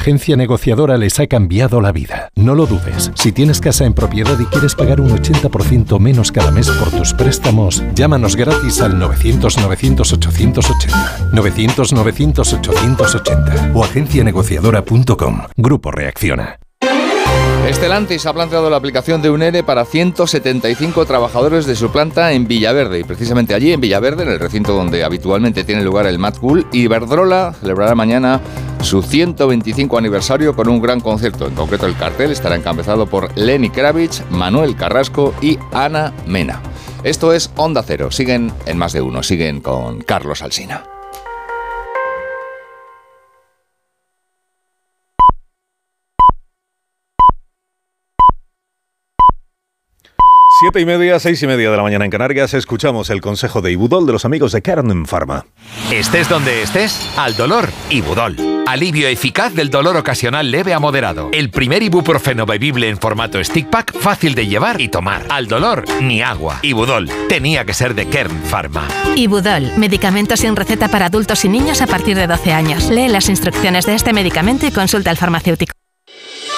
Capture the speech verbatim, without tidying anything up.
Agencia Negociadora les ha cambiado la vida. No lo dudes. Si tienes casa en propiedad y quieres pagar un ochenta por ciento menos cada mes por tus préstamos, llámanos gratis al novecientos, novecientos, ochocientos ochenta. novecientos, novecientos, ochocientos ochenta o agencia negociadora punto com. Grupo Reacciona. Stellantis ha planteado la aplicación de un E R E para ciento setenta y cinco trabajadores de su planta en Villaverde. Y precisamente allí, en Villaverde, en el recinto donde habitualmente tiene lugar el Mad Cool, Iberdrola celebrará mañana su ciento veinticinco aniversario con un gran concierto. En concreto, el cartel estará encabezado por Lenny Kravitz, Manuel Carrasco y Ana Mena. Esto es Onda Cero. Siguen en Más de Uno. Siguen con Carlos Alsina. Siete y media, seis y media de la mañana en Canarias, escuchamos el consejo de Ibudol de los amigos de Kern Pharma. Estés donde estés, al dolor, Ibudol. Alivio eficaz del dolor ocasional leve a moderado. El primer ibuprofeno bebible en formato stick pack, fácil de llevar y tomar. Al dolor, ni agua. Ibudol, tenía que ser de Kern Pharma. Ibudol, medicamento sin receta para adultos y niños a partir de doce años. Lee las instrucciones de este medicamento y consulta al farmacéutico.